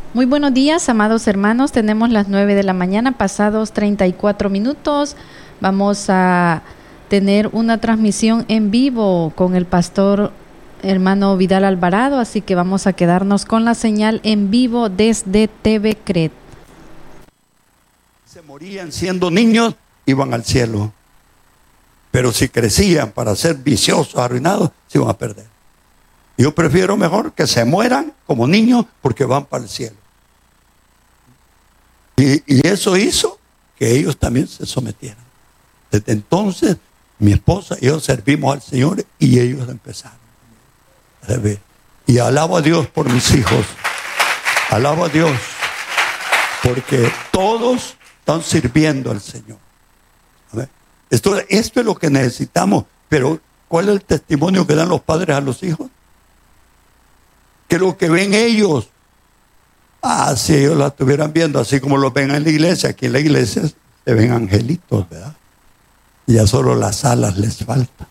Muy buenos días, amados hermanos. Tenemos las 9 de la mañana, pasados 34 minutos. Vamos a tener una transmisión en vivo con el pastor hermano Vidal Alvarado, así que vamos a quedarnos con la señal en vivo desde TV CRED. Se morían siendo niños, iban al cielo. Pero si crecían para ser viciosos, arruinados, se iban a perder. Yo prefiero mejor que se mueran como niños porque van para el cielo. Y eso hizo que ellos también se sometieran. Desde entonces, mi esposa y yo servimos al Señor y ellos empezaron. Y alabo a Dios por mis hijos. Alabo a Dios porque todos están sirviendo al Señor. Esto es lo que necesitamos. Pero ¿cuál es el testimonio que dan los padres a los hijos? Que lo que ven ellos, si ellos la estuvieran viendo así como lo ven en la iglesia, aquí en la iglesia se ven angelitos, ¿verdad? Ya solo las alas les faltan.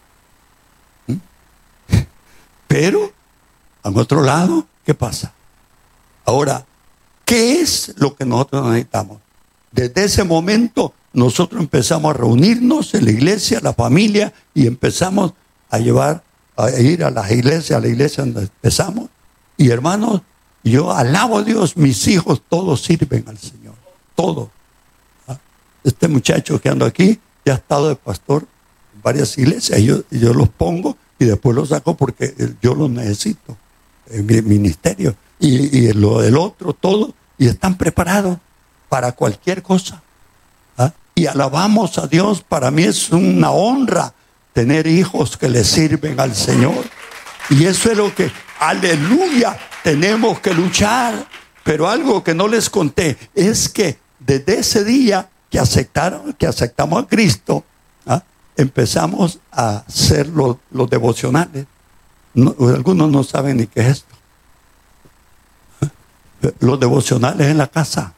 Pero, al otro lado, ¿qué pasa? Ahora, ¿qué es lo que nosotros necesitamos? Desde ese momento, nosotros empezamos a reunirnos en la iglesia, la familia, y empezamos a ir a las iglesias, a la iglesia donde empezamos. Y hermanos, yo alabo a Dios, mis hijos todos sirven al Señor, todos. Este muchacho que ando aquí ya ha estado de pastor en varias iglesias, y yo los pongo y después los saco porque yo los necesito en mi ministerio. Y lo del otro, todo, y están preparados para cualquier cosa. Y alabamos a Dios. Para mí es una honra tener hijos que le sirven al Señor. Y eso es lo que, aleluya, tenemos que luchar. Pero algo que no les conté es que desde ese día que aceptamos a Cristo, empezamos a hacer los devocionales. Algunos no saben ni qué es esto. Los devocionales en la casa.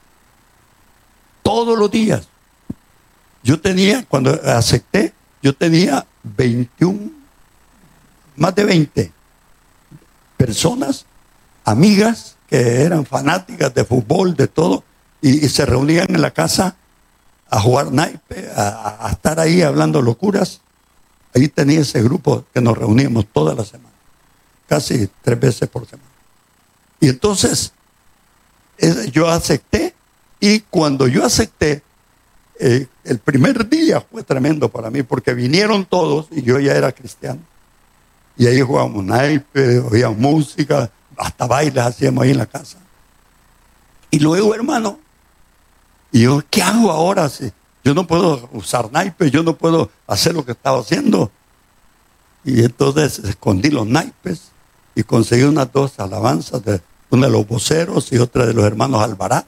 Todos los días. Cuando acepté, yo tenía 21, más de 20 personas, amigas, que eran fanáticas de fútbol, de todo, y se reunían en la casa a jugar naipe, a estar ahí hablando locuras. Ahí tenía ese grupo que nos reuníamos toda la semana, casi 3 veces por semana. Y entonces, yo acepté, y cuando yo acepté, el primer día fue tremendo para mí, porque vinieron todos y yo ya era cristiano. Y ahí jugábamos naipe, oíamos música, hasta bailes hacíamos ahí en la casa. Y luego, hermano, y yo, ¿qué hago ahora? Si yo no puedo usar naipes, yo no puedo hacer lo que estaba haciendo. Y entonces escondí los naipes y conseguí unas 2 alabanzas, una de los voceros y otra de los hermanos Alvarado.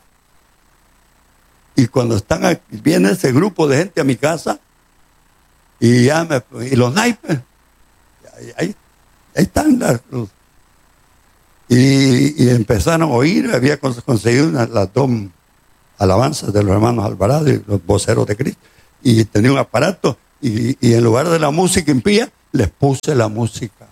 Y cuando están aquí, viene ese grupo de gente a mi casa y los naipes, ahí están y empezaron a oír. Había conseguido las 2 alabanzas de los hermanos Alvarado y los voceros de Cristo, y tenía un aparato y en lugar de la música impía les puse la música,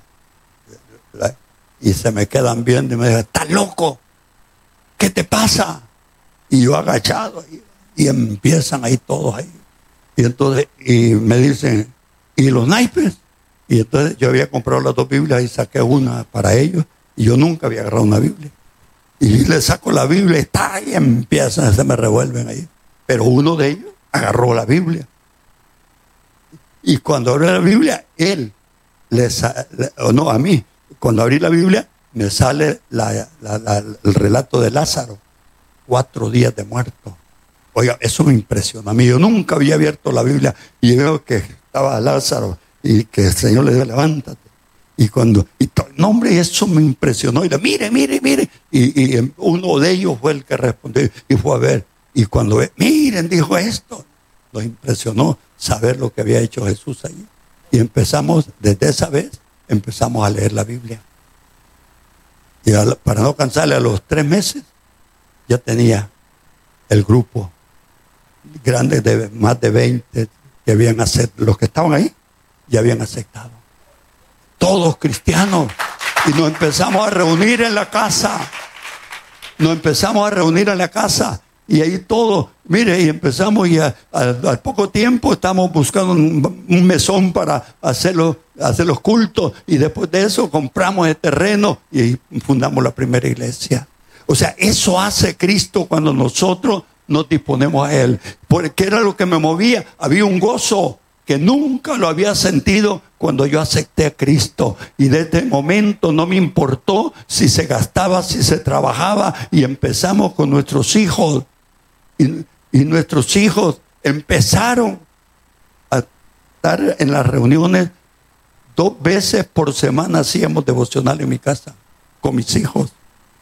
y se me quedan viendo y me dicen: ¿estás loco? ¿Qué te pasa? Y yo agachado ahí, y empiezan ahí todos ahí, y entonces me dicen: ¿y los naipes? Y entonces yo había comprado las 2 Biblias y saqué una para ellos, y yo nunca había agarrado una Biblia. Y le saco la Biblia y está ahí, empiezan, se me revuelven ahí. Pero uno de ellos agarró la Biblia. Y cuando abrí la Biblia, a mí, cuando abrí la Biblia, me sale el relato de Lázaro, 4 días de muerto. Oiga, eso me impresiona a mí. Yo nunca había abierto la Biblia y veo que estaba Lázaro y que el Señor le dijo: levántate. No, hombre, eso me impresionó. Y le mire. Y uno de ellos fue el que respondió y fue a ver. Y cuando miren, dijo esto. Nos impresionó saber lo que había hecho Jesús ahí. Y desde esa vez, empezamos a leer la Biblia. Y para no cansarle, a los 3 meses, ya tenía el grupo grande de más de 20 que habían aceptado. Los que estaban ahí ya habían aceptado. Todos cristianos. Y nos empezamos a reunir en la casa. nos empezamos a reunir en la casa. Y ahí todo, mire, y empezamos y al poco tiempo estamos buscando un mesón para hacer los cultos. Y después de eso compramos el terreno y ahí fundamos la primera iglesia. O sea, eso hace Cristo cuando nosotros nos disponemos a Él. Porque era lo que me movía. Había un gozo que nunca lo había sentido cuando yo acepté a Cristo. Y desde el momento no me importó si se gastaba, si se trabajaba. Y empezamos con nuestros hijos. Y nuestros hijos empezaron a estar en las reuniones 2 veces por semana. Hacíamos devocional en mi casa con mis hijos.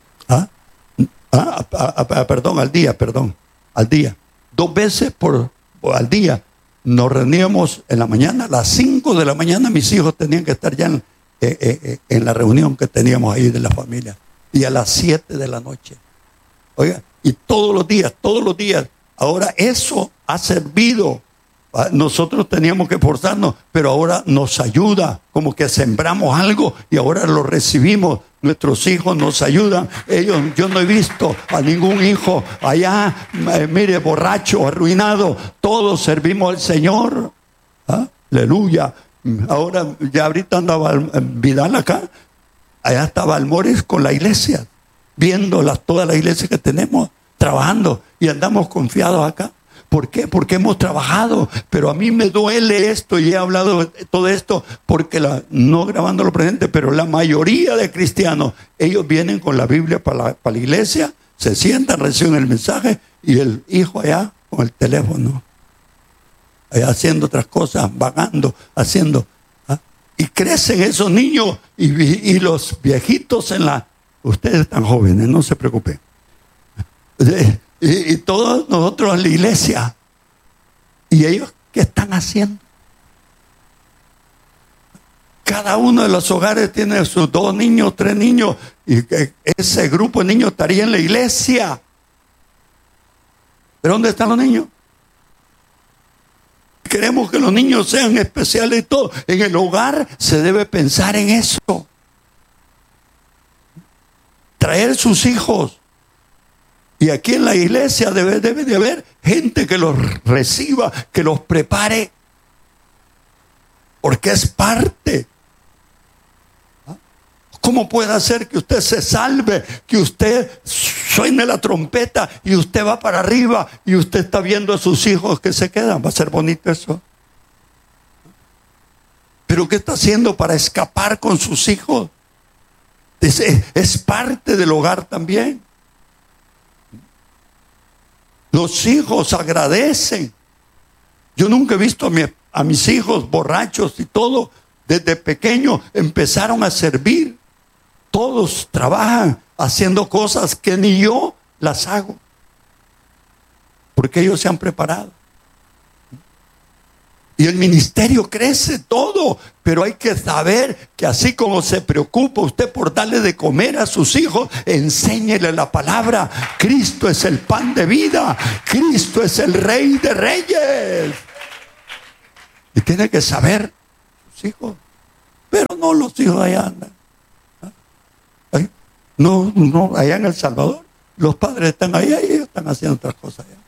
Al día. 2 veces al día. Nos reuníamos en la mañana. A las 5 de la mañana mis hijos tenían que estar ya en la reunión que teníamos ahí de la familia. Y a las 7 de la noche. Oiga, y todos los días. Ahora eso ha servido. Nosotros teníamos que esforzarnos, pero ahora nos ayuda. Como que sembramos algo y ahora lo recibimos. Nuestros hijos nos ayudan. Yo no he visto a ningún hijo allá, mire, borracho, arruinado. Todos servimos al Señor. Aleluya. Ahora, ya ahorita andaba Vidal acá. Allá estaba Almores con la iglesia, viendo toda la iglesia que tenemos, trabajando, y andamos confiados acá. ¿Por qué? Porque hemos trabajado. Pero a mí me duele esto, y he hablado de todo esto, porque no grabando lo presente, pero la mayoría de cristianos, ellos vienen con la Biblia para la iglesia, se sientan, reciben el mensaje, y el hijo allá con el teléfono, allá haciendo otras cosas, vagando, haciendo. Y crecen esos niños, y los viejitos ustedes están jóvenes, no se preocupen. Y todos nosotros en la iglesia. ¿Y ellos qué están haciendo? Cada uno de los hogares tiene sus 2 niños, 3 niños. Y ese grupo de niños estaría en la iglesia. ¿Pero dónde están los niños? Queremos que los niños sean especiales y todo. En el hogar se debe pensar en eso. Traer sus hijos. Y aquí en la iglesia debe de haber gente que los reciba, que los prepare. Porque es parte. ¿Cómo puede ser que usted se salve, que usted suene la trompeta y usted va para arriba y usted está viendo a sus hijos que se quedan? Va a ser bonito eso. ¿Pero qué está haciendo para escapar con sus hijos? Es parte del hogar también. Los hijos agradecen. Yo nunca he visto a mis hijos borrachos y todo. Desde pequeño empezaron a servir. Todos trabajan haciendo cosas que ni yo las hago. Porque ellos se han preparado. Y el ministerio crece todo, pero hay que saber que así como se preocupa usted por darle de comer a sus hijos, enséñele la palabra. Cristo es el pan de vida. Cristo es el Rey de Reyes. Y tiene que saber sus hijos. Pero no los hijos allá andan. No, allá en El Salvador, los padres están allá y ellos están haciendo otras cosas allá.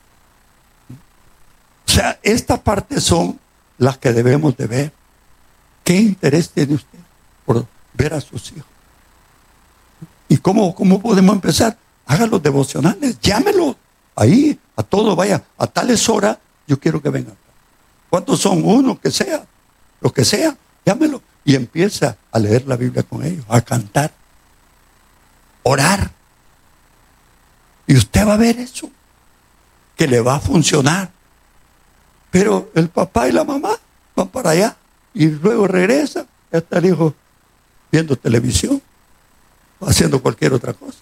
O sea, estas partes son las que debemos de ver. ¿Qué interés tiene usted por ver a sus hijos? ¿Y cómo podemos empezar? Haga los devocionales, llámelo ahí, a todos, vaya, a tales horas, yo quiero que vengan. ¿Cuántos son? Uno, que sea, lo que sea, llámelo. Y empieza a leer la Biblia con ellos, a cantar, orar. Y usted va a ver eso, que le va a funcionar. Pero el papá y la mamá van para allá y luego regresan. Ya está el hijo viendo televisión, haciendo cualquier otra cosa.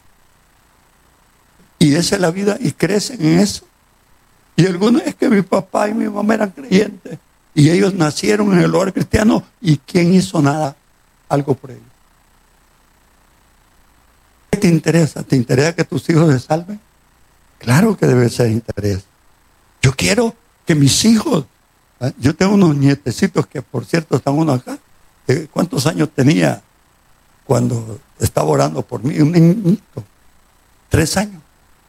Y esa es la vida y crecen en eso. Y algunos es que mi papá y mi mamá eran creyentes y ellos nacieron en el hogar cristiano, y ¿quién hizo algo por ellos? ¿Qué te interesa? ¿Te interesa que tus hijos se salven? Claro que debe ser interés. Yo quiero que mis hijos, yo tengo unos nietecitos que por cierto están uno acá. ¿Cuántos años tenía cuando estaba orando por mí? Un niñito. 3 años.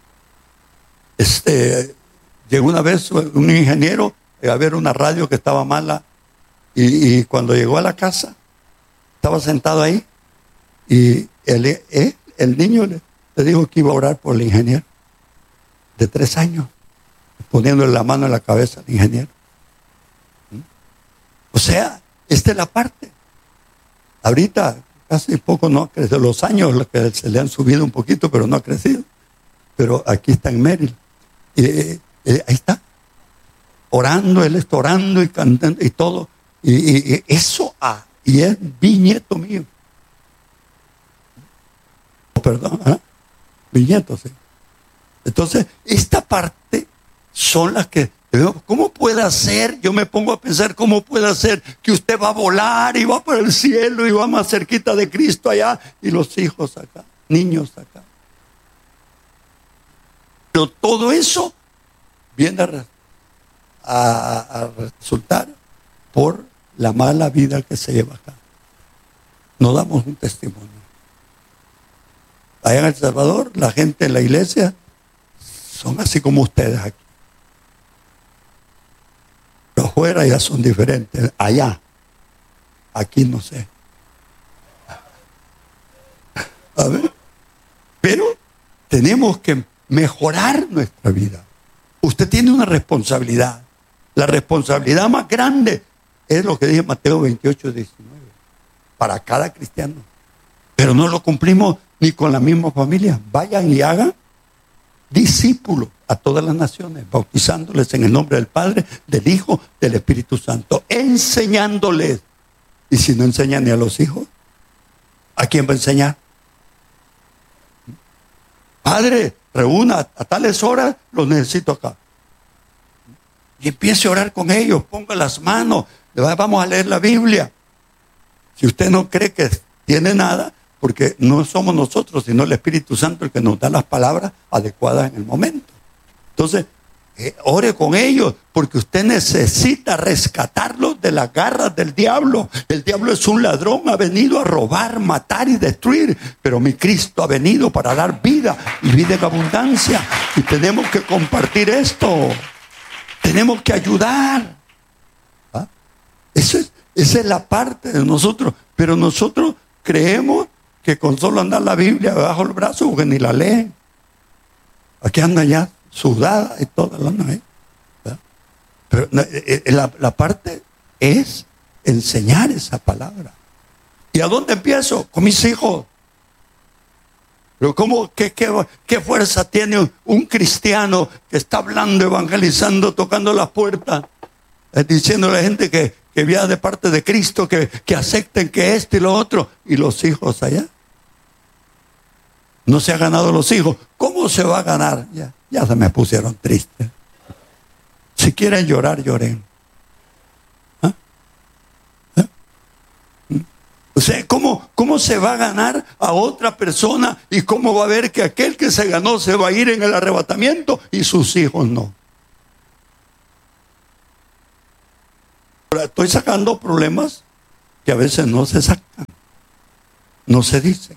Llegó una vez un ingeniero a ver una radio que estaba mala y cuando llegó a la casa estaba sentado ahí y el niño le dijo que iba a orar por el ingeniero de 3 años, poniéndole la mano en la cabeza al ingeniero. O sea, esta es la parte. Ahorita hace poco no ha crecido, los años que se le han subido un poquito, pero no ha crecido. Pero aquí está en Merrill. Ahí está, orando, él está orando y cantando y todo. Y eso, y es bisnieto mío. Perdón, bisnieto, sí. Entonces, esta parte son las que, ¿cómo puede ser? Yo me pongo a pensar, ¿cómo puede ser que usted va a volar y va para el cielo y va más cerquita de Cristo allá y los hijos acá, niños acá? Pero todo eso viene a resultar por la mala vida que se lleva acá. No damos un testimonio. Allá en El Salvador, la gente en la iglesia son así como ustedes aquí. Pero afuera ya son diferentes. Allá, aquí no sé. A ver. Pero tenemos que mejorar nuestra vida. Usted tiene una responsabilidad. La responsabilidad más grande es lo que dice Mateo 28:19. Para cada cristiano. Pero no lo cumplimos ni con la misma familia. Vayan y hagan discípulos a todas las naciones, bautizándoles en el nombre del Padre, del Hijo, del Espíritu Santo, enseñándoles. Y si no enseñan ni a los hijos, ¿a quién va a enseñar? Padre, reúna a tales horas, los necesito acá. Y empiece a orar con ellos, ponga las manos, vamos a leer la Biblia. Si usted no cree que tiene nada, porque no somos nosotros, sino el Espíritu Santo el que nos da las palabras adecuadas en el momento. Entonces, ore con ellos, porque usted necesita rescatarlos de las garras del diablo. El diablo es un ladrón, ha venido a robar, matar y destruir, pero mi Cristo ha venido para dar vida y vida en abundancia. Y tenemos que compartir esto. Tenemos que ayudar. ¿Ah? Esa es la parte de nosotros, pero nosotros creemos que con solo andar la Biblia bajo el brazo, porque ni la leen. Aquí anda ya sudada y toda la noche. Pero la parte es enseñar esa palabra. ¿Y a dónde empiezo? Con mis hijos. Pero ¿qué fuerza tiene un cristiano que está hablando, evangelizando, tocando las puertas, diciendo a la gente que viene de parte de Cristo, que acepten que esto y lo otro, y los hijos allá? No se ha ganado los hijos. ¿Cómo se va a ganar? Ya se me pusieron tristes. Si quieren llorar, lloren. ¿Ah? ¿Ah? O sea, ¿cómo se va a ganar a otra persona? ¿Y cómo va a ver que aquel que se ganó se va a ir en el arrebatamiento y sus hijos no? Ahora, estoy sacando problemas que a veces no se sacan, no se dicen.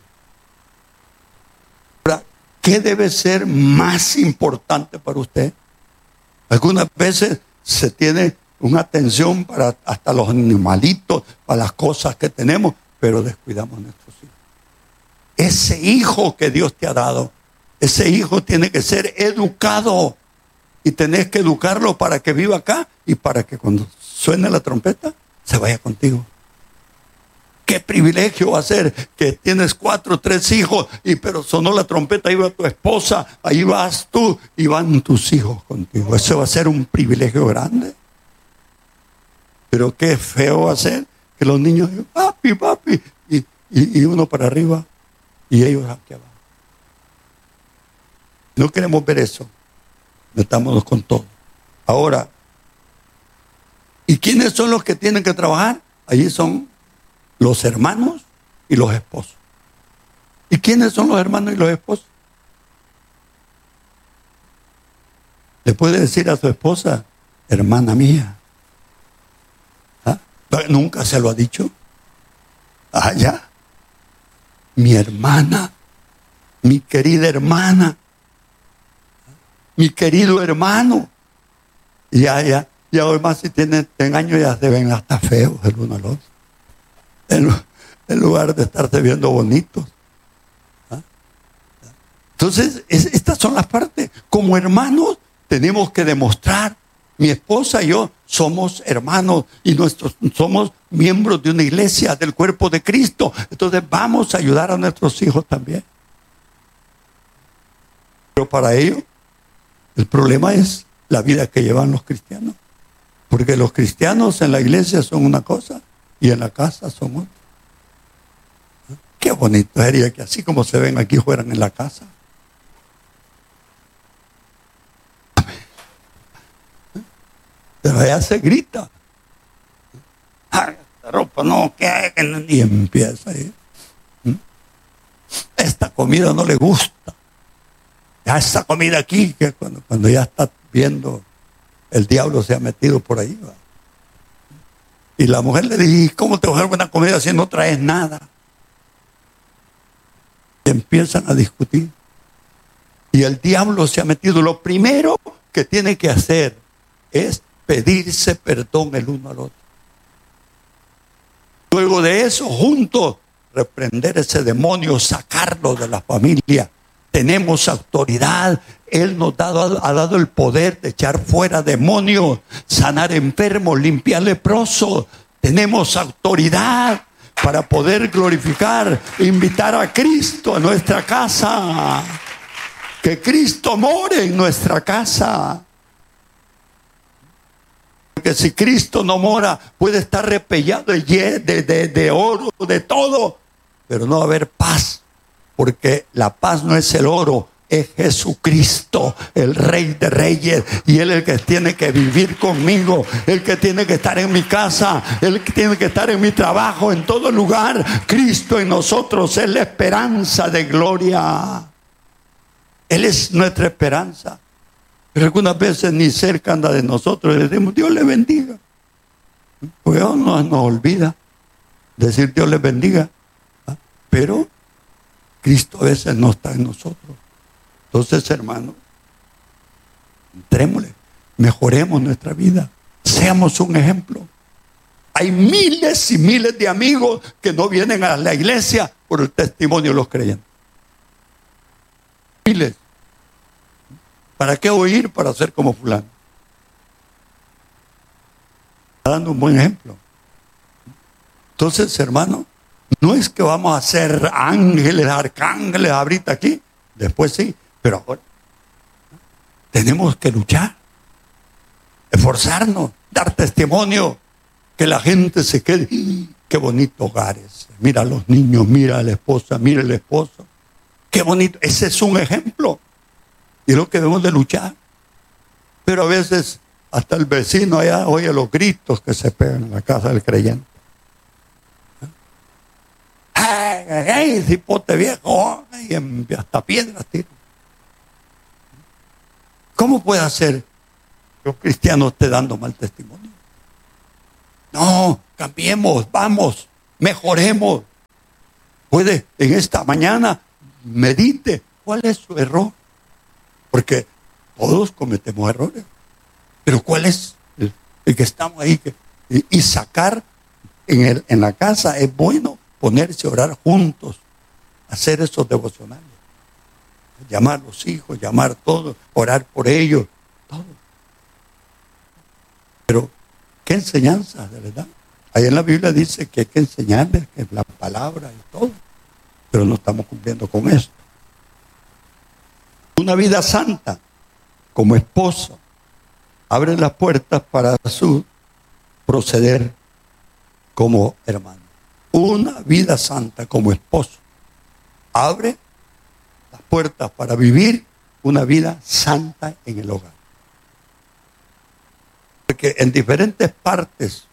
Ahora, ¿qué debe ser más importante para usted? Algunas veces se tiene una atención para hasta los animalitos, para las cosas que tenemos, pero descuidamos a nuestros hijos. Ese hijo que Dios te ha dado, ese hijo tiene que ser educado y tenés que educarlo para que viva acá y para que cuando suene la trompeta se vaya contigo. Qué privilegio va a ser que tienes 4 o 3 hijos, pero sonó la trompeta, ahí va tu esposa, ahí vas tú y van tus hijos contigo. Eso va a ser un privilegio grande. Pero qué feo va a ser que los niños digan, papi, papi, y uno para arriba y ellos aquí abajo. No queremos ver eso. Metámonos con todo. Ahora, ¿y quiénes son los que tienen que trabajar? Allí son los hermanos y los esposos. ¿Y quiénes son los hermanos y los esposos? Le puede decir a su esposa, hermana mía. ¿Ah? ¿Nunca se lo ha dicho? Ya. Mi hermana. mi querida hermana, mi querido hermano. Ya además si tienen años ya se ven hasta feos el uno al otro. En lugar de estarse viendo bonitos. Entonces, estas son las partes. Como hermanos tenemos que demostrar. Mi esposa y yo somos hermanos y somos miembros de una iglesia, del cuerpo de Cristo. Entonces vamos a ayudar a nuestros hijos también. Pero para ello, el problema es la vida que llevan los cristianos. Porque los cristianos en la iglesia son una cosa y en la casa son otra. Qué bonito sería que así como se ven aquí fueran en la casa. Pero allá se grita. ¡Ay, esta ropa no! ¿Qué hay? Y empieza ahí. Esta comida no le gusta. Ya esta comida aquí, que cuando ya está viendo, el diablo se ha metido por ahí. ¿Va? Y la mujer le dice, ¿cómo te voy a dar buena comida si no traes nada? Y empiezan a discutir. Y el diablo se ha metido. Lo primero que tiene que hacer es pedirse perdón el uno al otro. Luego de eso, juntos, reprender ese demonio, sacarlo de la familia. Tenemos autoridad. Él nos ha dado el poder de echar fuera demonios, sanar enfermos, limpiar leprosos. Tenemos autoridad para poder glorificar, invitar a Cristo a nuestra casa. Que Cristo more en nuestra casa. Porque si Cristo no mora, puede estar repellado de oro, de todo, pero no va a haber paz. Porque la paz no es el oro, es Jesucristo, el Rey de Reyes. Y Él es el que tiene que vivir conmigo, el que tiene que estar en mi casa, el que tiene que estar en mi trabajo, en todo lugar. Cristo en nosotros es la esperanza de gloria. Él es nuestra esperanza. Pero algunas veces ni cerca anda de nosotros. Le decimos, Dios le bendiga. Pues no nos olvida decir Dios les bendiga. Pero Cristo a veces no está en nosotros. Entonces, hermanos, entrémosle, mejoremos nuestra vida, seamos un ejemplo. Hay miles y miles de amigos que no vienen a la iglesia por el testimonio de los creyentes. Miles. ¿Para qué oír? Para ser como fulano. Está dando un buen ejemplo. Entonces, hermano, no es que vamos a ser ángeles, arcángeles ahorita aquí. Después sí, pero ahora tenemos que luchar, esforzarnos, dar testimonio, que la gente se quede. Qué bonito hogares. Mira a los niños, mira a la esposa, mira el esposo. Qué bonito. Ese es un ejemplo. Y es lo que debemos de luchar. Pero a veces hasta el vecino allá oye los gritos que se pegan en la casa del creyente. ¡Ay, cipote viejo! Y hasta piedras tira. ¿Cómo puede ser que un cristiano esté dando mal testimonio? No, cambiemos, vamos, mejoremos. Puede en esta mañana medite cuál es su error. Porque todos cometemos errores. Pero ¿cuál es el que estamos ahí? Y sacar en la casa es bueno ponerse a orar juntos, hacer esos devocionales. Llamar a los hijos, llamar todos, orar por ellos, todo. Pero, ¿qué enseñanza de verdad? Ahí en la Biblia dice que hay que enseñarles, que es la palabra y todo. Pero no estamos cumpliendo con eso. Una vida santa, como esposo, abre las puertas para su proceder como hermano. Una vida santa como esposo abre las puertas para vivir una vida santa en el hogar. Porque en diferentes partes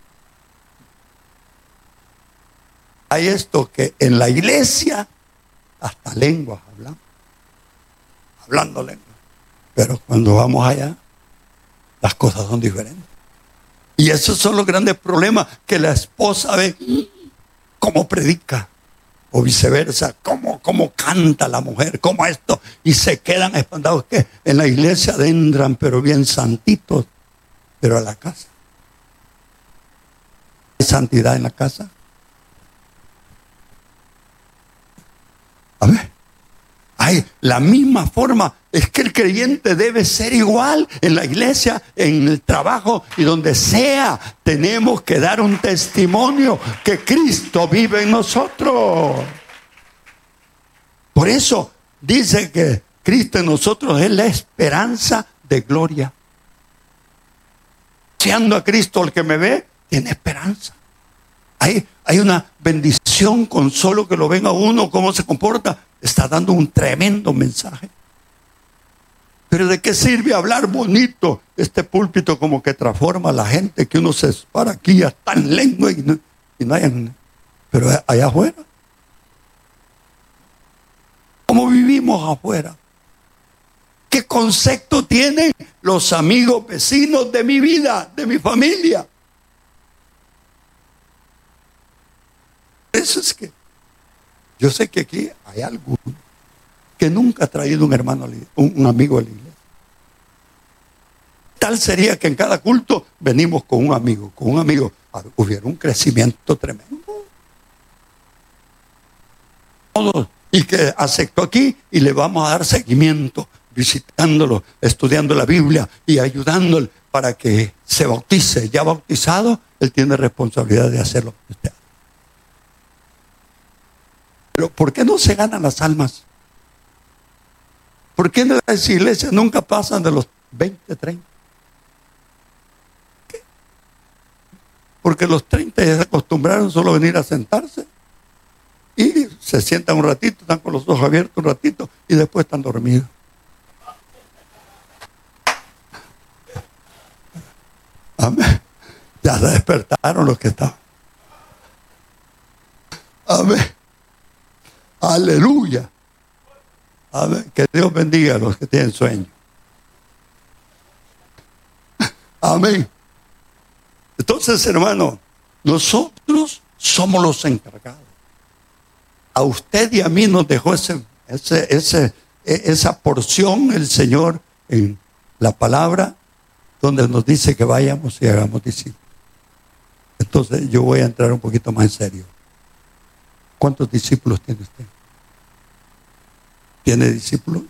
hay esto que en la iglesia hasta lenguas hablamos. Hablando lengua. Pero cuando vamos allá, las cosas son diferentes. Y esos son los grandes problemas, que la esposa ve cómo predica. O viceversa, cómo canta la mujer, cómo esto, y se quedan espantados que en la iglesia entran, pero bien santitos, pero a la casa. ¿Hay santidad en la casa? A ver, hay la misma forma, es que el creyente debe ser igual en la iglesia, en el trabajo y donde sea. Tenemos que dar un testimonio que Cristo vive en nosotros. Por eso dice que Cristo en nosotros es la esperanza de gloria. Deseando a Cristo, el que me ve tiene esperanza. Hay una bendición con solo que lo ven a uno, cómo se comporta. Está dando un tremendo mensaje. Pero ¿de qué sirve hablar bonito? Este púlpito como que transforma a la gente, que uno se para aquí hasta en lengua y no hay. Pero allá afuera, ¿cómo vivimos afuera? ¿Qué concepto tienen los amigos, vecinos de mi vida, de mi familia? Eso es que yo sé que aquí hay alguno que nunca ha traído un hermano, un amigo a la iglesia. Tal sería que en cada culto venimos con un amigo. Hubiera un crecimiento tremendo. Todos, y que aceptó aquí y le vamos a dar seguimiento, visitándolo, estudiando la Biblia y ayudándole para que se bautice. Ya bautizado, él tiene responsabilidad de hacerlo. Pero ¿por qué no se ganan las almas? ¿Por qué en las iglesias nunca pasan de los 20, 30? ¿Qué? Porque los 30 ya se acostumbraron solo a venir a sentarse y se sientan un ratito, están con los ojos abiertos un ratito y después están dormidos. Amén. Ya se despertaron los que estaban. Amén. Aleluya. Amén. Que Dios bendiga a los que tienen sueño. Amén. Entonces, hermano, nosotros somos los encargados. A usted y a mí nos dejó esa porción el Señor en la palabra, donde nos dice que vayamos y hagamos discípulos. Entonces yo voy a entrar un poquito más en serio. ¿Cuántos discípulos tiene usted? ¿Tiene discípulos?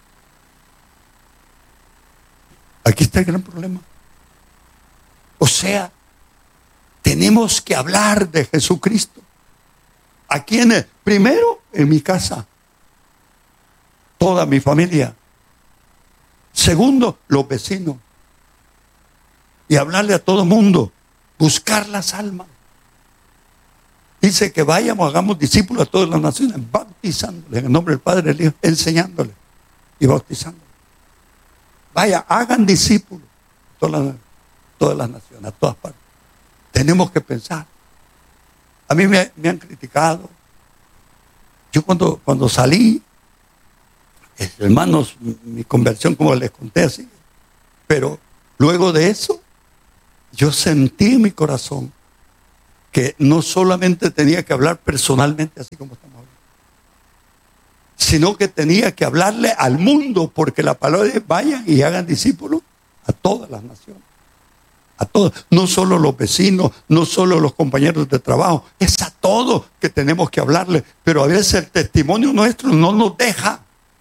Aquí está el gran problema. O sea, tenemos que hablar de Jesucristo. ¿A quiénes? Primero, en mi casa. Toda mi familia. Segundo, los vecinos. Y hablarle a todo el mundo. Buscar las almas. Dice que vayamos, hagamos discípulos a todas las naciones, bautizándoles en el nombre del Padre y del Hijo, enseñándoles y bautizándoles. Vaya, hagan discípulos todas las naciones, a todas partes. Tenemos que pensar. A mí me han criticado. Yo cuando salí, hermanos, mi conversión, como les conté así, pero luego de eso, yo sentí en mi corazón que no solamente tenía que hablar personalmente, así como estamos hablando, sino que tenía que hablarle al mundo, porque la palabra es: vayan y hagan discípulos a todas las naciones, a todos, no solo los vecinos, no solo los compañeros de trabajo, es a todos que tenemos que hablarle. Pero a veces el testimonio nuestro no nos deja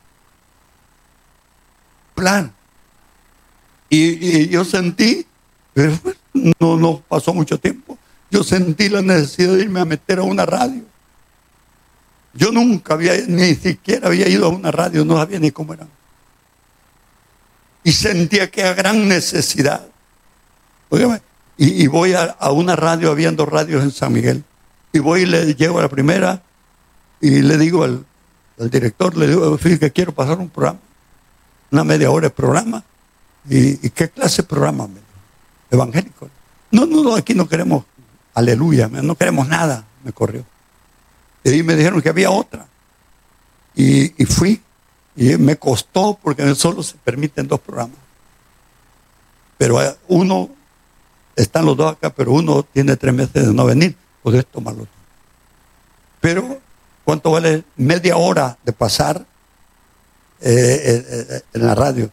hablar. Y yo sentí, pero no pasó mucho tiempo, yo sentí la necesidad de irme a meter a una radio. Yo nunca ni siquiera había ido a una radio, no sabía ni cómo era. Y sentía que era gran necesidad. Óigame, y voy a una radio, habían 2 radios en San Miguel. Y voy y le llego a la primera y le digo al director, le digo: fíjate que quiero pasar un programa, una media hora de programa. ¿Y qué clase de programa? Evangélico. No, aquí no queremos, aleluya, no queremos nada, me corrió. Y ahí me dijeron que había otra. Y fui. Y me costó, porque solo se permiten 2 programas. Pero uno, están los 2 acá, pero uno tiene 3 meses de no venir, podés tomarlo. Pero ¿Cuánto vale media hora de pasar en la radio?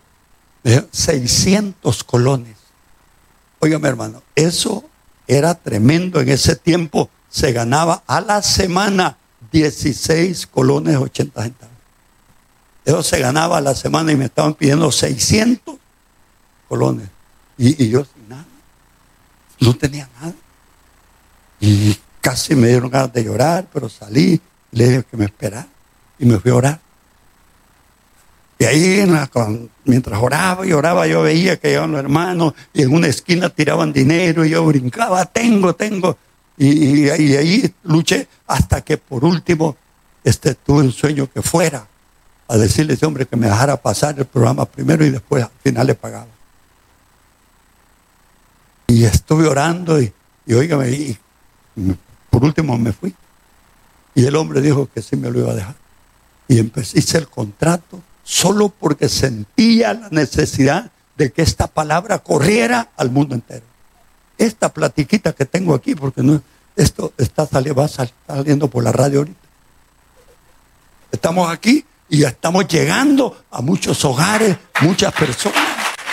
600 colones. Óigame, hermano, eso era tremendo. En ese tiempo se ganaba a la semana 16 colones 80 centavos. Eso se ganaba a la semana y me estaban pidiendo 600 colones. Y yo sin nada. No tenía nada. Y casi me dieron ganas de llorar, pero salí y le dije que me esperara. Y me fui a orar. Y ahí, mientras oraba y oraba, yo veía que llegaban los hermanos y en una esquina tiraban dinero y yo brincaba, tengo. Y ahí luché hasta que por último tuve un sueño que fuera a decirle a ese hombre que me dejara pasar el programa primero y después al final le pagaba. Y estuve orando y óigame, y por último me fui. Y el hombre dijo que sí me lo iba a dejar. Y hice el contrato solo porque sentía la necesidad de que esta palabra corriera al mundo entero. Esta platiquita que tengo aquí, porque no, esto va saliendo por la radio ahorita. Estamos aquí y ya estamos llegando a muchos hogares, muchas personas.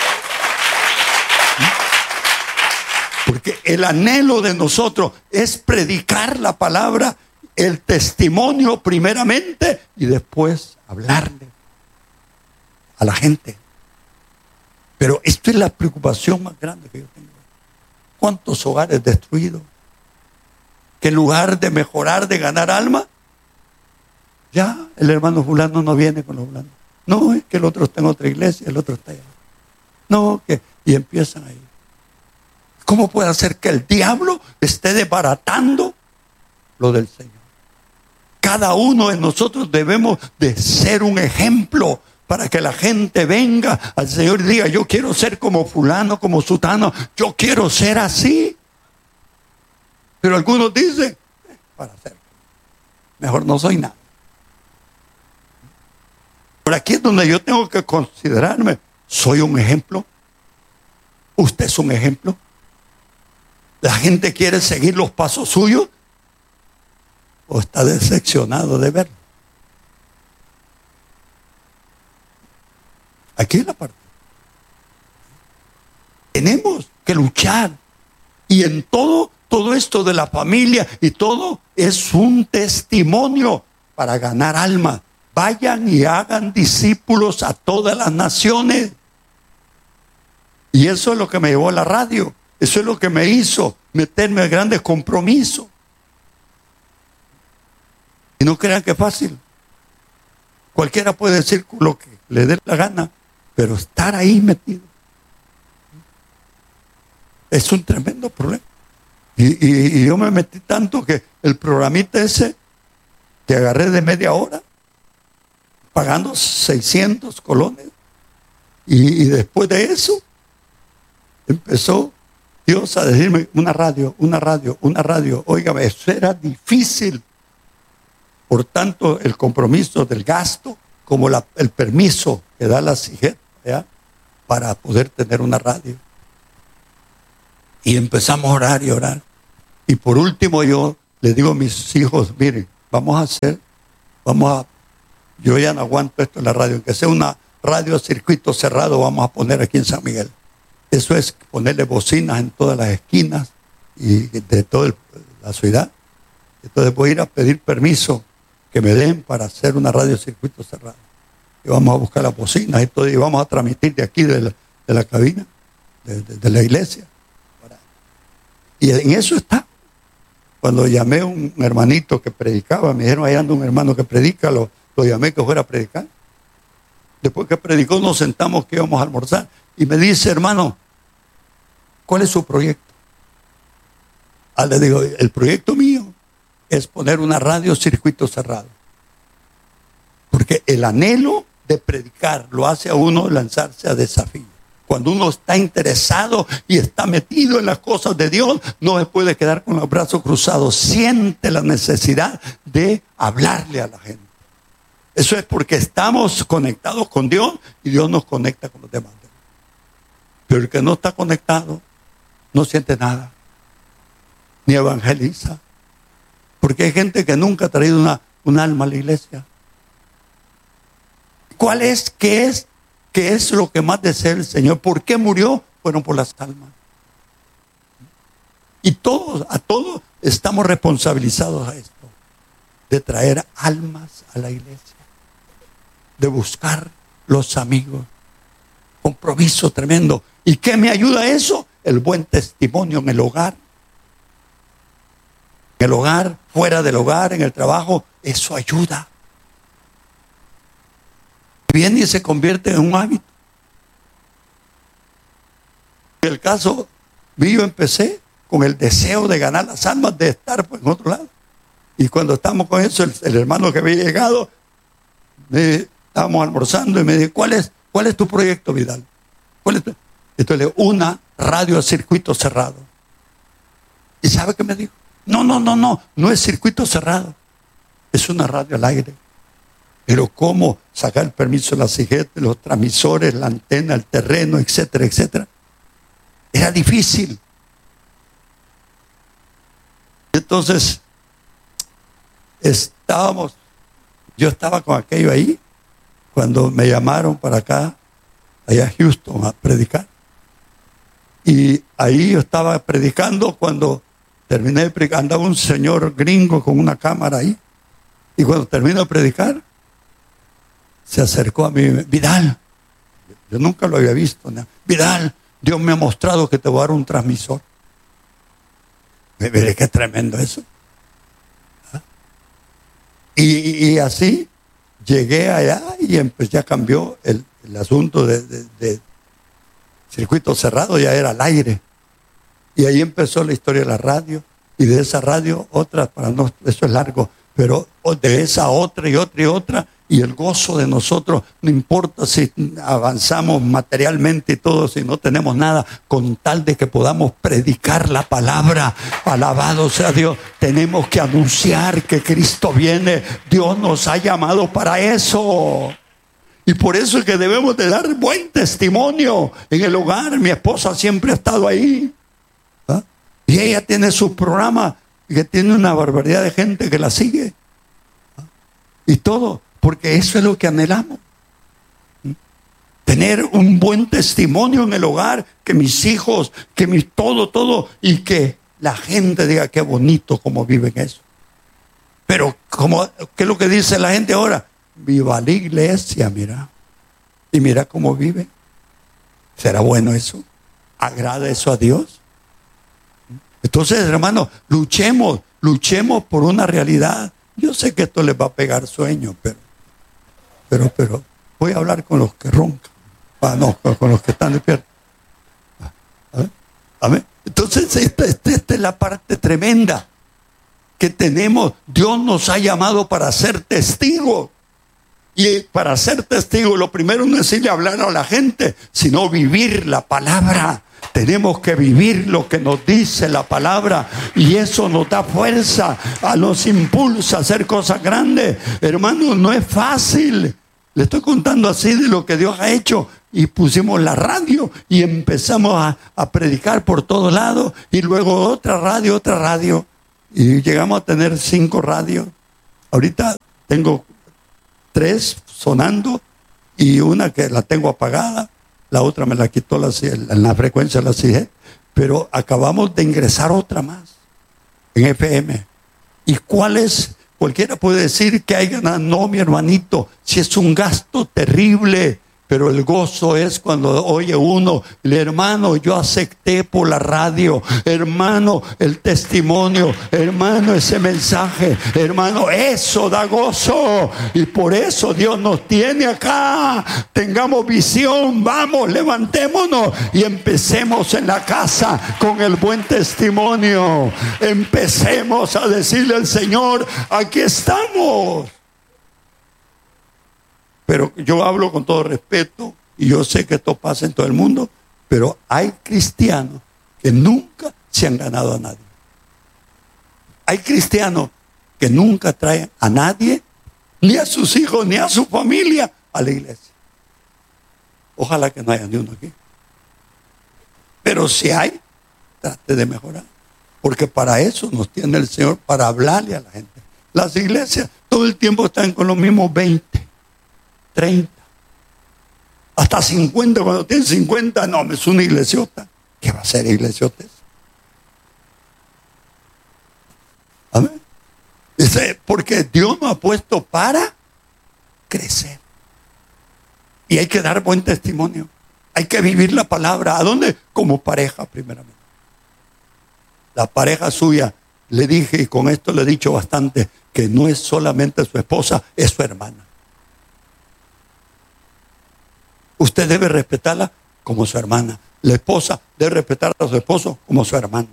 Porque el anhelo de nosotros es predicar la palabra, el testimonio primeramente y después hablarle a la gente. Pero esto es la preocupación más grande que yo tengo. ¿Cuántos hogares destruidos? Que en lugar de mejorar, de ganar alma, ya el hermano fulano no viene con los fulanos. No, es que el otro está en otra iglesia, el otro está allá. No, y empiezan ahí. ¿Cómo puede hacer que el diablo esté desbaratando lo del Señor? Cada uno de nosotros debemos de ser un ejemplo para que la gente venga al Señor y diga, yo quiero ser como fulano, como sutano, yo quiero ser así. Pero algunos dicen, para ser, mejor no soy nada. Por aquí es donde yo tengo que considerarme, ¿soy un ejemplo? ¿Usted es un ejemplo? ¿La gente quiere seguir los pasos suyos? ¿O está decepcionado de verlo? Aquí es la parte. Tenemos que luchar. Y en todo esto de la familia y todo es un testimonio para ganar almas. Vayan y hagan discípulos a todas las naciones. Y eso es lo que me llevó a la radio. Eso es lo que me hizo meterme en grandes compromisos. Y no crean que es fácil. Cualquiera puede decir lo que le dé la gana, pero estar ahí metido es un tremendo problema. Y yo me metí tanto que el programita ese que agarré de media hora, pagando 600 colones, y después de eso empezó Dios a decirme una radio. Óigame, eso era difícil. Por tanto, el compromiso del gasto, como el permiso que da la CIGET, ¿ya?, para poder tener una radio. Y empezamos a orar y orar. Y por último yo le digo a mis hijos, miren, yo ya no aguanto esto en la radio, aunque sea una radio a circuito cerrado, vamos a poner aquí en San Miguel. Eso es ponerle bocinas en todas las esquinas y de toda la ciudad. Entonces voy a ir a pedir permiso que me den para hacer una radio a circuito cerrado. Y vamos a buscar las bocinas y todo, y vamos a transmitir de aquí de la cabina, de la iglesia. Y en eso está. Cuando llamé a un hermanito que predicaba, me dijeron, ahí anda un hermano que predica, lo llamé que fuera a predicar. Después que predicó nos sentamos que íbamos a almorzar. Y me dice, hermano, ¿cuál es su proyecto? Le digo, el proyecto mío es poner una radio circuito cerrado. Porque el anhelo de predicar lo hace a uno lanzarse a desafío. Cuando uno está interesado y está metido en las cosas de Dios, no se puede quedar con los brazos cruzados. Siente la necesidad de hablarle a la gente. Eso es porque estamos conectados con Dios y Dios nos conecta con los demás. Pero el que no está conectado no siente nada, ni evangeliza. Porque hay gente que nunca ha traído un alma a la iglesia. ¿Cuál es? ¿Qué es? ¿Qué es lo que más desea el Señor? ¿Por qué murió? Fueron por las almas. Y todos, a todos estamos responsabilizados a esto, de traer almas a la iglesia, de buscar los amigos. Compromiso tremendo. ¿Y qué me ayuda a eso? El buen testimonio en el hogar. En el hogar, fuera del hogar, en el trabajo, eso ayuda. Viene y se convierte en un hábito. En el caso mío empecé con el deseo de ganar las almas, de estar en otro lado. Y cuando estamos con eso, el hermano que había llegado, estábamos almorzando y me dijo, ¿cuál es tu proyecto, Vidal? Entonces le digo, una radio a circuito cerrado. ¿Y sabe qué me dijo? No es circuito cerrado, es una radio al aire. Pero cómo sacar el permiso de la CIGET, los transmisores, la antena, el terreno, etcétera, etcétera. Era difícil. Entonces, yo estaba con aquello ahí, cuando me llamaron para acá, allá a Houston, a predicar. Y ahí yo estaba predicando, cuando terminé de predicar, andaba un señor gringo con una cámara ahí. Y cuando terminé de predicar, se acercó a mí, Vidal, yo nunca lo había visto, ¿no? Vidal, Dios me ha mostrado que te voy a dar un transmisor. Mire qué tremendo eso. ¿Ah? Y así llegué allá y ya cambió el asunto de circuito cerrado, ya era al aire. Y ahí empezó la historia de la radio. Y de esa radio, otra, eso es largo, pero de esa otra y otra y otra. Y el gozo de nosotros, no importa si avanzamos materialmente y todo, si no tenemos nada, con tal de que podamos predicar la palabra, alabado sea Dios, tenemos que anunciar que Cristo viene. Dios nos ha llamado para eso. Y por eso es que debemos de dar buen testimonio en el hogar. Mi esposa siempre ha estado ahí. ¿Ah? Y ella tiene su programa, que tiene una barbaridad de gente que la sigue. ¿Ah? Y todo. Porque eso es lo que anhelamos. Tener un buen testimonio en el hogar, que mis hijos, todo, y que la gente diga qué bonito cómo viven eso. Pero, ¿qué es lo que dice la gente ahora? Viva la iglesia, mira. Y mira cómo vive. ¿Será bueno eso? ¿Agrada eso a Dios? Entonces, hermanos, luchemos por una realidad. Yo sé que esto les va a pegar sueño, pero voy a hablar con los que roncan. Con los que están despiertos. Amén. Entonces, esta es la parte tremenda que tenemos. Dios nos ha llamado para ser testigos. Y para ser testigos, lo primero no es ir a hablar a la gente, sino vivir la palabra. Tenemos que vivir lo que nos dice la palabra, y eso nos da fuerza, nos impulsa a hacer cosas grandes. Hermanos, no es fácil. Le estoy contando así de lo que Dios ha hecho. Y pusimos la radio y empezamos a predicar por todos lados. Y luego otra radio. Y llegamos a tener 5 radios. Ahorita tengo 3 sonando y una que la tengo apagada. La otra me la quitó en la frecuencia de la CIGET. Pero acabamos de ingresar otra más en FM. ¿Y cuál es? Cualquiera puede decir que hay ganado. No, mi hermanito, si es un gasto terrible. Pero el gozo es cuando oye uno, hermano, yo acepté por la radio, hermano, el testimonio, hermano, ese mensaje, hermano, eso da gozo. Y por eso Dios nos tiene acá. Tengamos visión, vamos, levantémonos y empecemos en la casa con el buen testimonio. Empecemos a decirle al Señor, aquí estamos. Pero yo hablo con todo respeto y yo sé que esto pasa en todo el mundo, pero hay cristianos que nunca se han ganado a nadie. Hay cristianos que nunca traen a nadie, ni a sus hijos, ni a su familia, a la iglesia. Ojalá que no haya ni uno aquí. Pero si hay, trate de mejorar. Porque para eso nos tiene el Señor, para hablarle a la gente. Las iglesias Todo el tiempo están con los mismos 20, 30, hasta 50. Cuando tienen 50, no, es una iglesiota. ¿Qué va a ser iglesiota? Amén. Dice, porque Dios nos ha puesto para crecer. Y hay que dar buen testimonio. Hay que vivir la palabra. ¿A dónde? Como pareja, primeramente. La pareja suya, le dije, y con esto le he dicho bastante, que no es solamente su esposa, es su hermana. Usted debe respetarla como su hermana. La esposa debe respetar a su esposo como su hermano.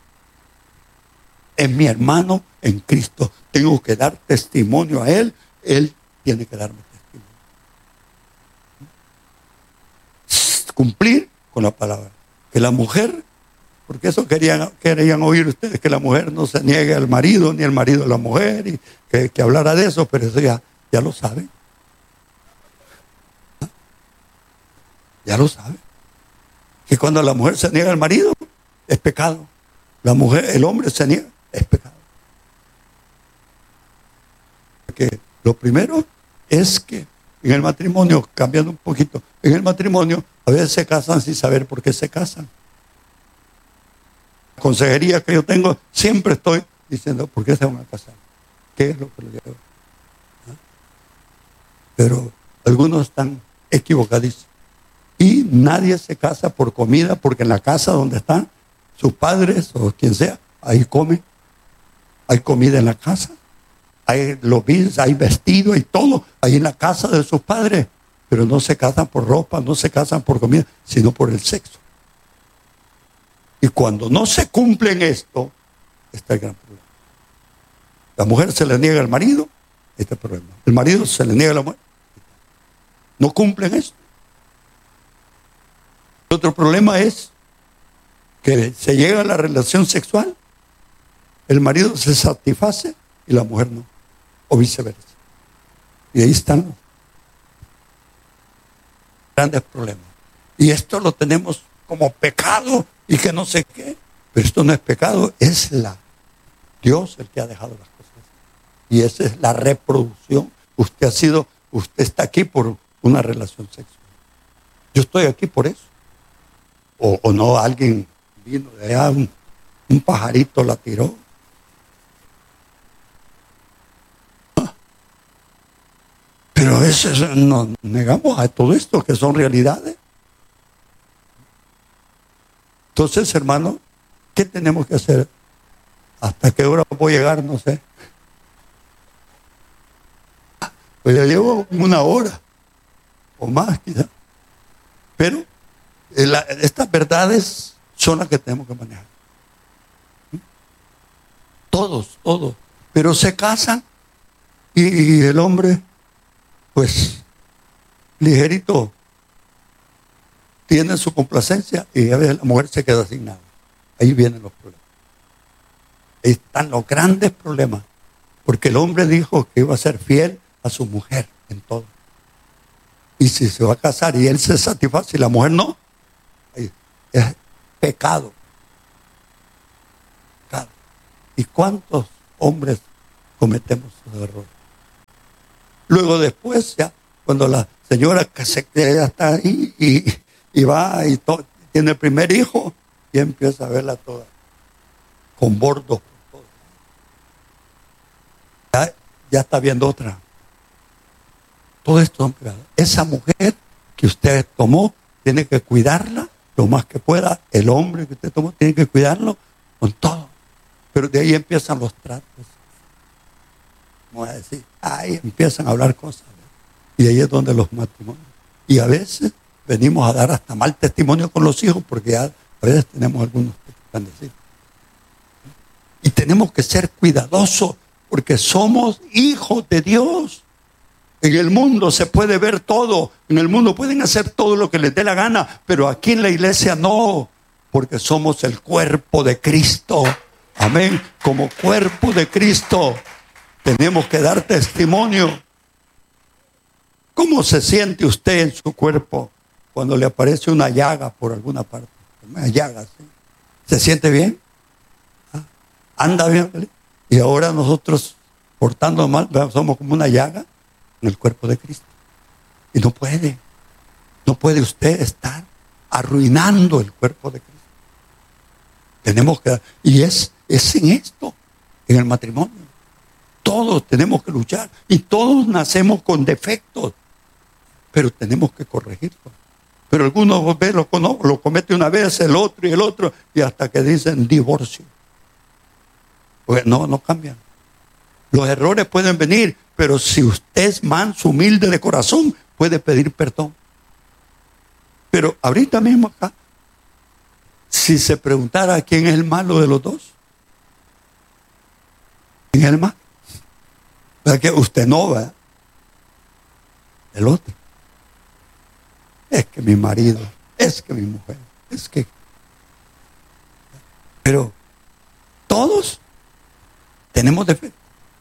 Es mi hermano en Cristo. Tengo que dar testimonio a él. Él tiene que darme testimonio. Cumplir con la palabra. Que la mujer, porque eso querían oír ustedes, que la mujer no se niegue al marido, ni el marido a la mujer, y que hablara de eso, pero eso ya lo saben. Ya lo saben. Que cuando la mujer se niega al marido, es pecado. El hombre se niega, es pecado. Porque lo primero es que en el matrimonio, cambiando un poquito, en el matrimonio a veces se casan sin saber por qué se casan. La consejería que yo tengo, siempre estoy diciendo, ¿por qué se van a casar? ¿Qué es lo que lo lleva? ¿Ah? Pero algunos están equivocadísimos. Y nadie se casa por comida, porque en la casa donde están sus padres o quien sea, ahí come. Hay comida en la casa. Hay vestido, hay todo ahí en la casa de sus padres. Pero no se casan por ropa, no se casan por comida, sino por el sexo. Y cuando no se cumplen esto, está el gran problema. La mujer se le niega al marido, este es el problema. El marido se le niega a la mujer. No cumplen esto. Otro problema es que se llega a la relación sexual, el marido se satisface y la mujer no, o viceversa. Y ahí están los grandes problemas. Y esto lo tenemos como pecado y que no sé qué, pero esto no es pecado, es Dios el que ha dejado las cosas. Y esa es la reproducción. Usted está aquí por una relación sexual. Yo estoy aquí por eso. O no, alguien vino de allá, un pajarito la tiró. Pero nos negamos a todo esto, que son realidades. Entonces, hermano, ¿qué tenemos que hacer? ¿Hasta qué hora puedo llegar? No sé. Pues ya llevo 1 hora o más quizás. Pero estas verdades son las que tenemos que manejar. Todos. Pero se casan y el hombre, pues, ligerito, tiene su complacencia y a veces la mujer se queda sin nada. Ahí vienen los problemas. Ahí están los grandes problemas. Porque el hombre dijo que iba a ser fiel a su mujer en todo. Y si se va a casar y él se satisface y la mujer no, es pecado. ¿Y cuántos hombres cometemos esos errores? Luego después, ya, cuando la señora que ya está ahí y va y tiene el primer hijo, y empieza a verla toda con bordos. Ya está viendo otra. Todo esto son pecados. Esa mujer que usted tomó, tiene que cuidarla lo más que pueda. El hombre que usted tomó, tiene que cuidarlo con todo. Pero de ahí empiezan los tratos. Vamos a decir, ahí empiezan a hablar cosas. Y ahí es donde los matrimonios. Y a veces venimos a dar hasta mal testimonio con los hijos, porque ya a veces tenemos algunos que van a decir. Y tenemos que ser cuidadosos, porque somos hijos de Dios. En el mundo se puede ver todo. En el mundo pueden hacer todo lo que les dé la gana, pero aquí en la iglesia no, porque somos el cuerpo de Cristo. Amén. Como cuerpo de Cristo tenemos que dar testimonio. ¿Cómo se siente usted en su cuerpo cuando le aparece una llaga por alguna parte? Una llaga, ¿sí? ¿Se siente bien? ¿Ah? ¿Anda bien? Y ahora nosotros portando mal, somos como una llaga en el cuerpo de Cristo. Y no puede usted estar arruinando el cuerpo de Cristo. Tenemos que, y es en esto, en el matrimonio. Todos tenemos que luchar y todos nacemos con defectos, pero tenemos que corregirlos. Pero algunos lo cometen una vez, el otro, y hasta que dicen divorcio. Pues no cambian. Los errores pueden venir, pero si usted es manso, humilde de corazón, puede pedir perdón. Pero ahorita mismo acá, si se preguntara quién es el malo de los dos, ¿quién es el malo? O sea que usted no va, el otro. Es que mi marido, es que mi mujer, es que... Pero todos tenemos defectos.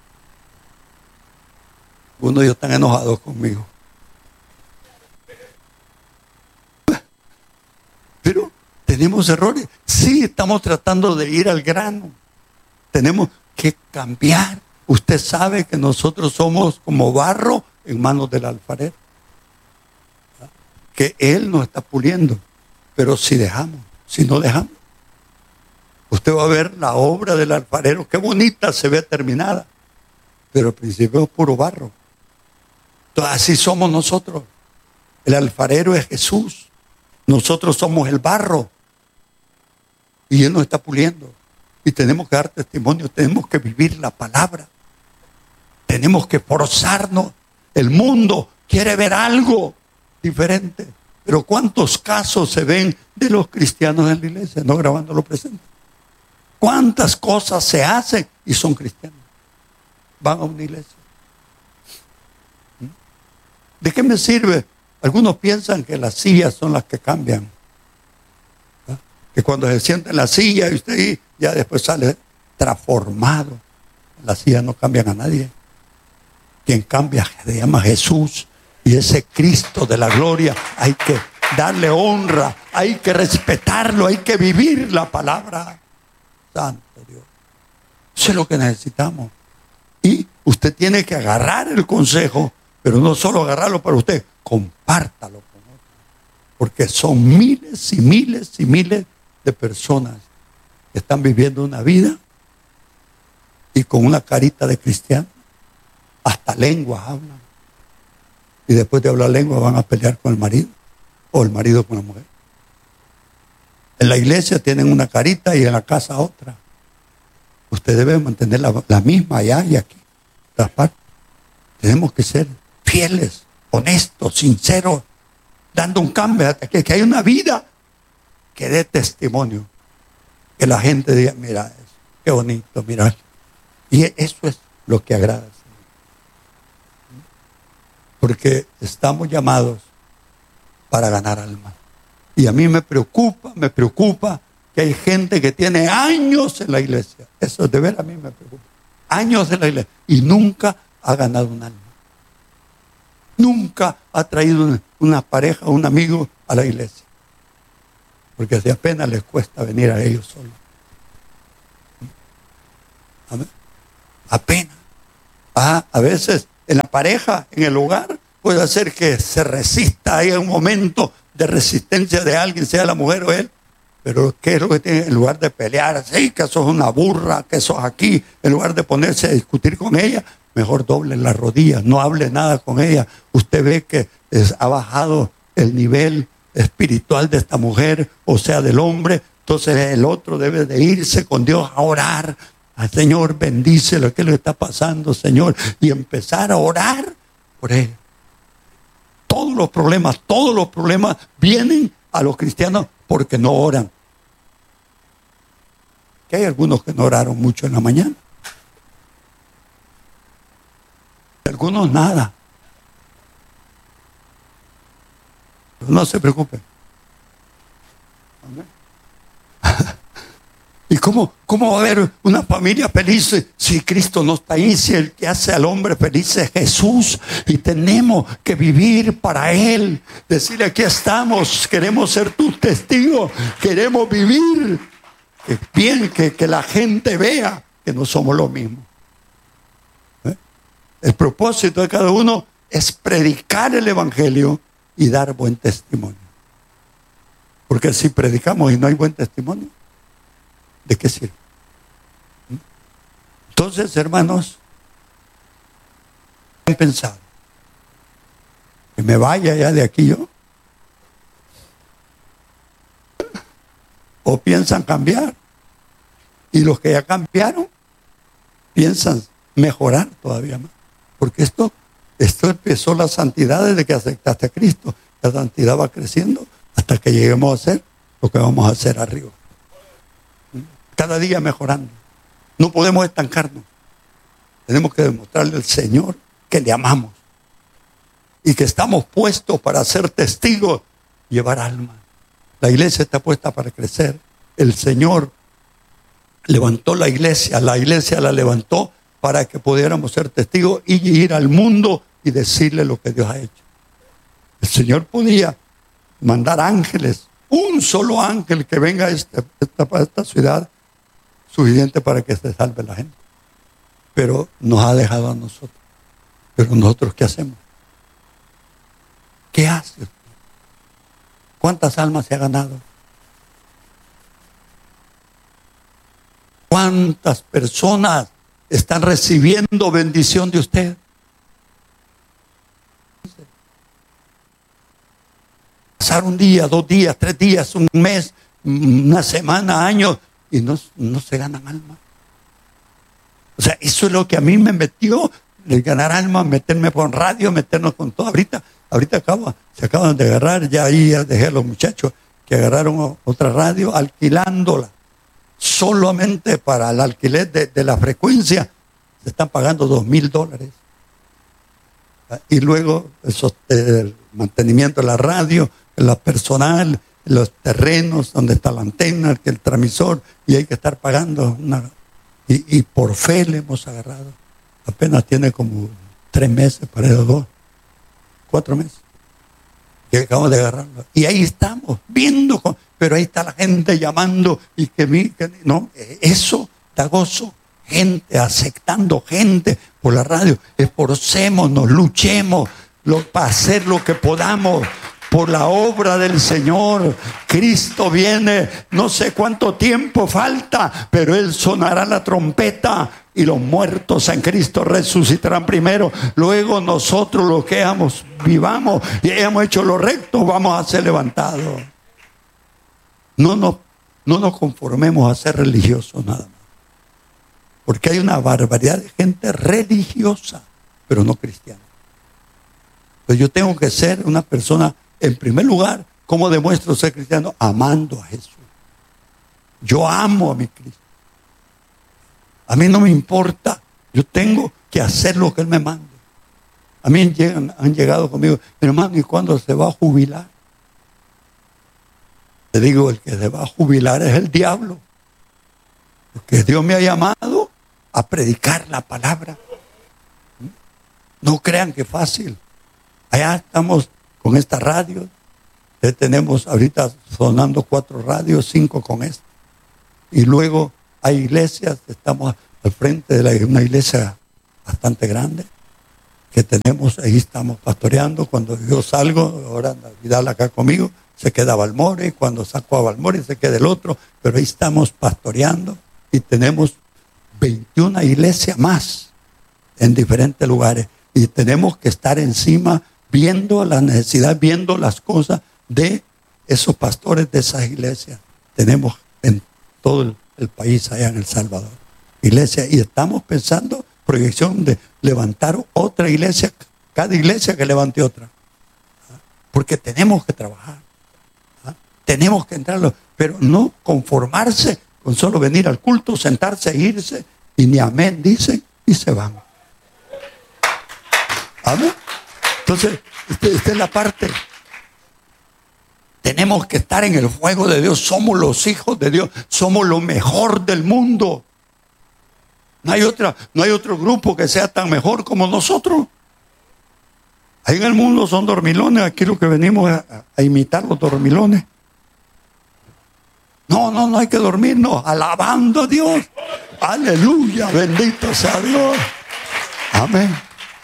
Uno de ellos están enojados conmigo. Pero tenemos errores. Sí, estamos tratando de ir al grano. Tenemos que cambiar. Usted sabe que nosotros somos como barro en manos del alfarero. Que Él nos está puliendo. Pero si no dejamos, usted va a ver la obra del alfarero. Qué bonita se ve terminada. Pero al principio es puro barro. Entonces, así somos nosotros. El alfarero es Jesús. Nosotros somos el barro. Y Él nos está puliendo. Y tenemos que dar testimonio. Tenemos que vivir la palabra. Tenemos que forzarnos. El mundo quiere ver algo diferente. Pero ¿cuántos casos se ven de los cristianos en la iglesia? No grabando lo presente. ¿Cuántas cosas se hacen y son cristianos? Van a una iglesia. ¿De qué me sirve? Algunos piensan que las sillas son las que cambian. ¿Ah? Que cuando se sienta en la silla y usted ahí, ya después sale transformado. Las sillas no cambian a nadie. Quien cambia se llama Jesús. Y ese Cristo de la gloria hay que darle honra, hay que respetarlo, hay que vivir la palabra. Santo Dios. Eso es lo que necesitamos. Y usted tiene que agarrar el consejo, pero no solo agarrarlo para usted, compártalo con otros. Porque son miles y miles y miles de personas que están viviendo una vida y con una carita de cristiano, hasta lenguas hablan. Y después de hablar lengua van a pelear con el marido o el marido con la mujer. En la iglesia tienen una carita y en la casa otra. Usted debe mantener la misma allá y aquí. Las partes. Tenemos que ser fieles, honestos, sinceros, dando un cambio hasta que haya una vida que dé testimonio. Que la gente diga, mira eso, qué bonito, mira. Y eso es lo que agrada. Porque estamos llamados para ganar almas. Y a mí me preocupa que hay gente que tiene años en la iglesia. Eso de ver a mí me preocupa. Años en la iglesia. Y nunca ha ganado un alma. Nunca ha traído una pareja o un amigo a la iglesia. Porque si apenas les cuesta venir a ellos solos. Amén. Apenas. A veces en la pareja, en el hogar, puede hacer que se resista. Hay un momento de resistencia de alguien, sea la mujer o él. Pero ¿qué es lo que tiene? En lugar de pelear, sí, que sos una burra, que sos aquí, en lugar de ponerse a discutir con ella, mejor doble las rodillas, no hable nada con ella. Usted ve que ha bajado el nivel espiritual de esta mujer, o sea, del hombre. Entonces el otro debe de irse con Dios a orar. Al Señor, bendícelo, ¿qué le está pasando, Señor? Y empezar a orar por él. Todos los problemas vienen a los cristianos porque no oran. Que hay algunos que no oraron mucho en la mañana. Algunos nada. Pero no se preocupen. Amén. ¿Y cómo va a haber una familia feliz si Cristo no está ahí? Si el que hace al hombre feliz es Jesús. Y tenemos que vivir para Él. Decirle, aquí estamos, queremos ser tus testigos, queremos vivir. Bien, que la gente vea que no somos lo mismo. El propósito de cada uno es predicar el evangelio y dar buen testimonio. Porque si predicamos y no hay buen testimonio, ¿de qué sirve? Entonces, hermanos, ¿han pensado que me vaya ya de aquí yo? ¿O piensan cambiar? Y los que ya cambiaron piensan mejorar todavía más. Porque esto empezó la santidad desde que aceptaste a Cristo. La santidad va creciendo hasta que lleguemos a hacer lo que vamos a hacer arriba. Cada día mejorando. No podemos estancarnos. Tenemos que demostrarle al Señor que le amamos y que estamos puestos para ser testigos, llevar almas. La iglesia está puesta para crecer. El Señor levantó la iglesia la levantó para que pudiéramos ser testigos y ir al mundo y decirle lo que Dios ha hecho. El Señor podía mandar ángeles, un solo ángel que venga a esta ciudad, suficiente para que se salve la gente. Pero nos ha dejado a nosotros. Pero nosotros, ¿qué hacemos? ¿Qué hace usted? ¿Cuántas almas se ha ganado? ¿Cuántas personas están recibiendo bendición de usted? Pasar un día, 2 días, 3 días, un mes, una semana, años, y no se ganan almas. O sea, eso es lo que a mí me metió, el ganar almas, meterme con radio, meternos con todo. Ahorita se acaban de agarrar, ya dejé a los muchachos que agarraron otra radio, alquilándola. Solamente para el alquiler de la frecuencia se están pagando $2,000. Y luego el mantenimiento de la radio, el personal, los terrenos donde está la antena, el transmisor, y hay que estar pagando y por fe le hemos agarrado. Apenas tiene como 3 meses, parece 2, 4 meses que acabamos de agarrarlo. Y ahí estamos viendo, pero ahí está la gente llamando y no, eso da gozo. Gente aceptando gente por la radio. Esforcémonos, luchemos para hacer lo que podamos por la obra del Señor. Cristo viene, no sé cuánto tiempo falta, pero Él sonará la trompeta y los muertos en Cristo resucitarán primero. Luego nosotros, los que vivamos y hayamos hecho lo recto, vamos a ser levantados. No nos conformemos a ser religiosos nada más. Porque hay una barbaridad de gente religiosa, pero no cristiana. Pues yo tengo que ser una persona, en primer lugar, ¿cómo demuestro ser cristiano? Amando a Jesús. Yo amo a mi Cristo. A mí no me importa. Yo tengo que hacer lo que Él me manda. A mí han llegado conmigo, hermano, ¿y cuándo se va a jubilar? Le digo, el que se va a jubilar es el diablo. Porque Dios me ha llamado a predicar la palabra. No crean que es fácil. Allá estamos con esta radio. Tenemos ahorita sonando 4 radios, 5 con esta. Y luego hay iglesias, estamos al frente de una iglesia bastante grande que tenemos, ahí estamos pastoreando. Cuando yo salgo, ahora Vidal acá conmigo, se queda a Balmore, cuando saco a Balmore se queda el otro, pero ahí estamos pastoreando y tenemos 21 iglesias más en diferentes lugares y tenemos que estar encima viendo la necesidad, viendo las cosas de esos pastores de esas iglesias. Tenemos en todo el país, allá en El Salvador, iglesias, y estamos pensando proyección de levantar otra iglesia, cada iglesia que levante otra, porque tenemos que trabajar, tenemos que entrarlo, pero no conformarse con solo venir al culto, sentarse e irse, y ni amén dicen y se van. Amén. Entonces, esta es la parte. Tenemos que estar en el fuego de Dios. Somos los hijos de Dios. Somos lo mejor del mundo. No hay otro grupo que sea tan mejor como nosotros. Ahí en el mundo son dormilones. Aquí lo que venimos a imitar los dormilones. No hay que dormirnos. Alabando a Dios. Aleluya. Bendito sea Dios. Amén.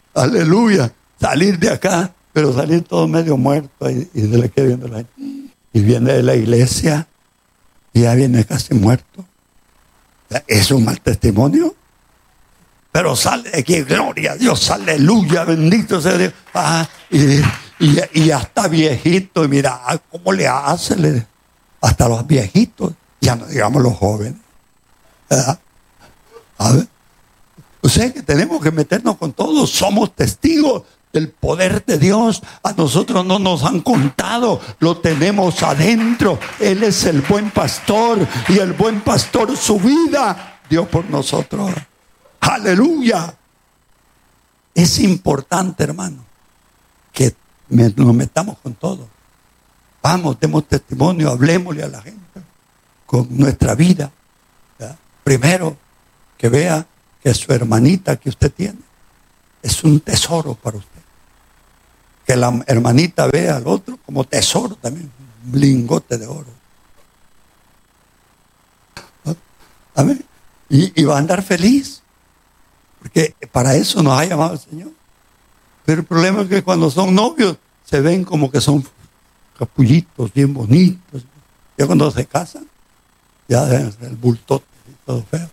Aleluya. Salir de acá, pero salir todo medio muerto y se le queda viendo la gente. Y viene de la iglesia y ya viene casi muerto. ¿Es un mal testimonio? Pero sale de aquí, gloria a Dios, aleluya, bendito sea Dios. Y ya está viejito, y mira cómo le hace, hasta los viejitos, ya no digamos los jóvenes. ¿Verdad? A ver, o sea que tenemos que meternos con todos, somos testigos del poder de Dios. A nosotros no nos han contado, lo tenemos adentro. Él es el buen pastor, y el buen pastor su vida dio por nosotros. Aleluya. Es importante, hermano, que nos metamos con todo. Vamos, demos testimonio, hablemosle a la gente con nuestra vida, ¿verdad? Primero, que vea que su hermanita que usted tiene es un tesoro para usted. Que la hermanita vea al otro como tesoro también, un lingote de oro. Amén. Y va a andar feliz, porque para eso nos ha llamado el Señor. Pero el problema es que cuando son novios se ven como que son capullitos bien bonitos. Ya cuando se casan, ya el bultote y todo feo.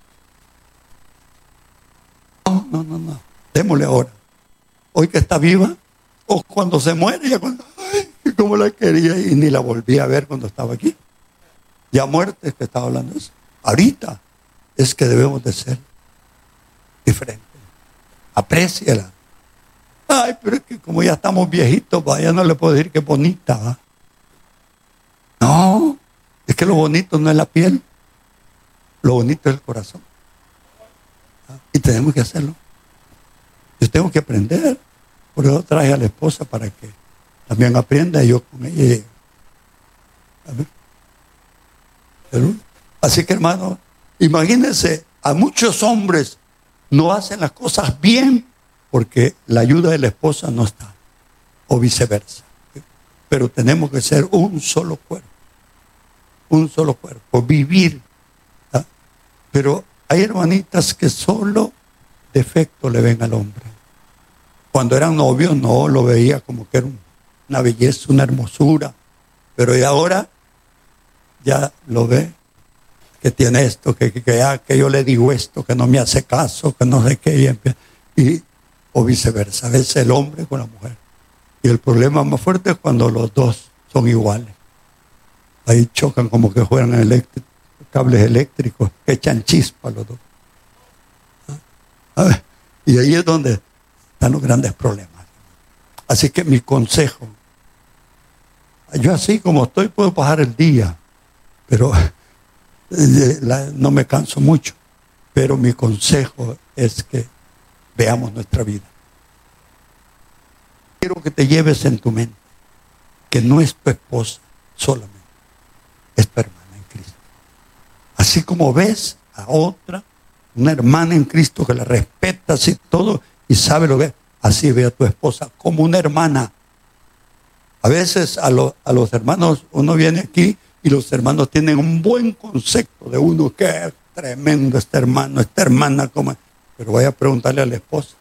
No. Démosle ahora. Hoy que está viva, o cuando se muere, ya cuando, ay, como la quería y ni la volví a ver cuando estaba aquí. Ya muerte es que estaba hablando de eso. Ahorita es que debemos de ser diferentes. Apréciala. Ay, pero es que como ya estamos viejitos, ya no le puedo decir que es bonita, ¿va? No, es que lo bonito no es la piel, lo bonito es el corazón. Y tenemos que hacerlo. Yo tengo que aprender. Por eso traje a la esposa para que también aprenda, y yo con ella. Así que, hermano, imagínense, a muchos hombres no hacen las cosas bien porque la ayuda de la esposa no está, o viceversa. Pero tenemos que ser un solo cuerpo, vivir. ¿Ah? Pero hay hermanitas que solo defecto le ven al hombre. Cuando eran novios no lo veía como que era una belleza, una hermosura, pero y ahora ya lo ve, que tiene esto, que yo le digo esto, que no me hace caso, que no sé qué, o viceversa, a veces el hombre con la mujer. Y el problema más fuerte es cuando los dos son iguales. Ahí chocan como que fueran cables eléctricos, echan chispa los dos. ¿Ah? Y ahí es donde están los grandes problemas. Así que mi consejo, yo así como estoy puedo pasar el día, pero no me canso mucho. Pero mi consejo es que veamos nuestra vida. Quiero que te lleves en tu mente que no es tu esposa solamente, es tu hermana en Cristo. Así como ves a otra, una hermana en Cristo que la respetas y todo, y sabe lo que es, así ve a tu esposa como una hermana. A veces a los hermanos, uno viene aquí y los hermanos tienen un buen concepto de uno, que es tremendo este hermano, esta hermana, como. Pero vaya a preguntarle a la esposa.